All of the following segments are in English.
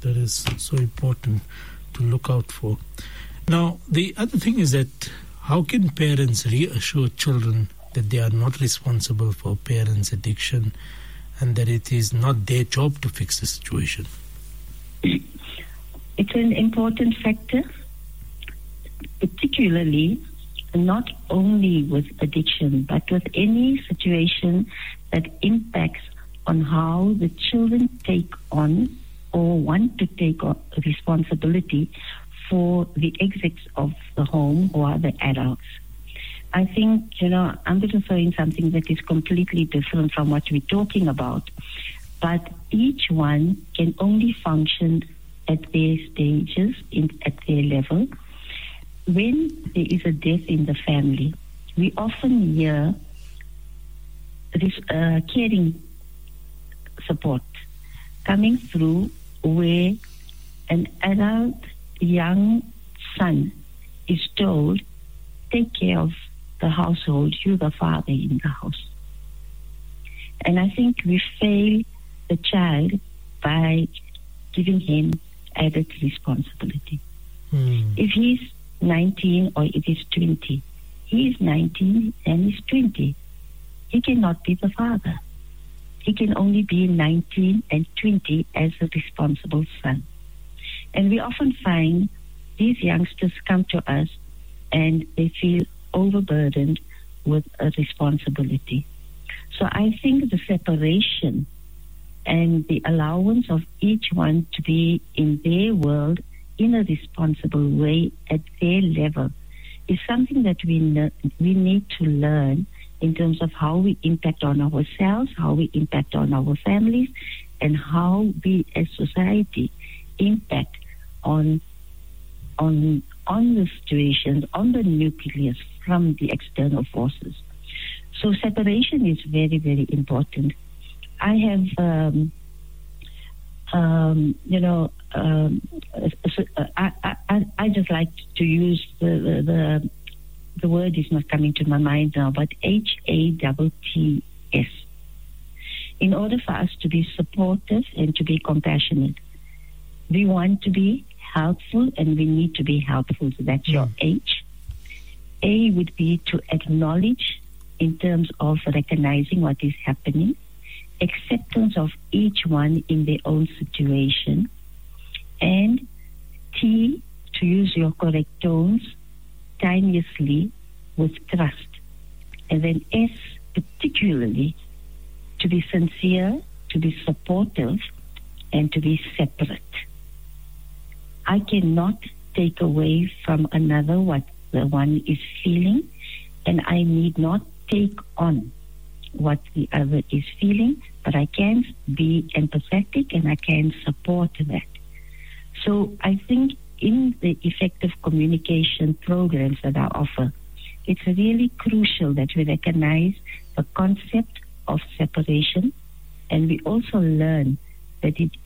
that is so important to look out for. Now, the other thing is that how can parents reassure children that they are not responsible for parents' addiction and that it is not their job to fix the situation? It's an important factor, particularly not only with addiction, but with any situation that impacts on how the children take on or want to take on responsibility for the exits of the home who are the adults. I think, I'm going to throw in something that is completely different from what we're talking about, but each one can only function at their stages, at their level. When there is a death in the family, we often hear this caring support coming through where an adult young son is told, take care of the household, you're the father in the house. And I think we fail the child by giving him added responsibility. If he's 19 or it is 20, he is 19 and he's 20. He cannot be the father. He can only be 19 and 20 as a responsible son. And we often find these youngsters come to us and they feel overburdened with a responsibility. So I think the separation and the allowance of each one to be in their world in a responsible way at their level is something that we need to learn in terms of how we impact on ourselves, how we impact on our families, and how we as society impact on the situations, on the nucleus from the external forces. So separation is very, very important. I have, I just like to use the word is not coming to my mind now, but HATTS. In order for us to be supportive and to be compassionate, we want to be helpful and we need to be helpful. So that's your H. A would be to acknowledge in terms of recognizing what is happening, acceptance of each one in their own situation, and T, to use your correct tones, timelessly with trust. And then S, particularly, to be sincere, to be supportive, and to be separate. I cannot take away from another what the one is feeling, and I need not take on what the other is feeling, but I can be empathetic and I can support that. So I think in the effective communication programs that I offer, it's really crucial that we recognize the concept of separation, and we also learn that it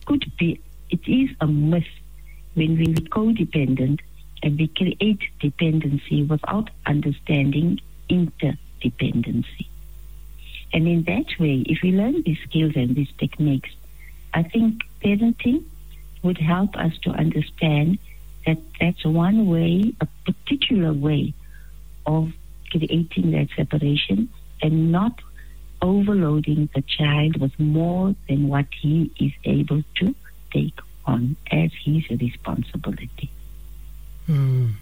is a myth when we be codependent and we create dependency without understanding interdependency. And in that way, if we learn these skills and these techniques, I think parenting would help us to understand that that's one way, a particular way of creating that separation and not overloading the child with more than what he is able to take on as his responsibility. And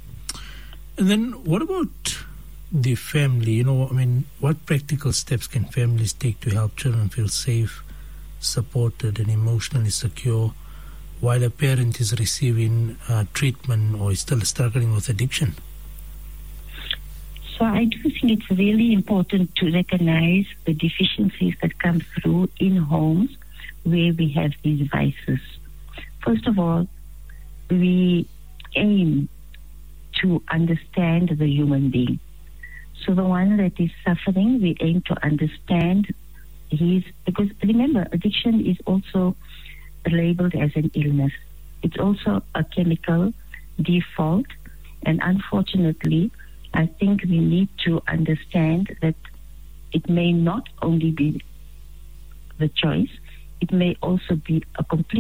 then what about the family? What practical steps can families take to help children feel safe, supported, and emotionally secure while a parent is receiving treatment or is still struggling with addiction? So I do think it's really important to recognize the deficiencies that come through in homes where we have these vices. First of all, we aim to understand the human being. So the one that is suffering, we aim to understand because remember, addiction is also labeled as an illness. It's also a chemical default, and unfortunately, I think we need to understand that it may not only be the choice, it may also be a complete